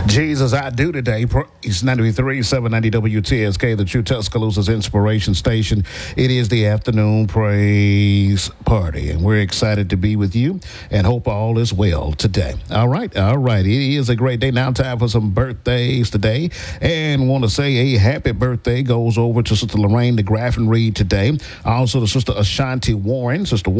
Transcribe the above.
Jesus, I do today. It's 93, 790 WTSK, the True Tuscaloosa's Inspiration Station. It is the afternoon praise party, and we're excited to be with you and hope all is well today. All right. It is a great day. Now time for some birthdays today, and want to say a happy birthday goes over to Sister Lorraine DeGraffin Reed today. Also to Sister Ashanti Warren. Sister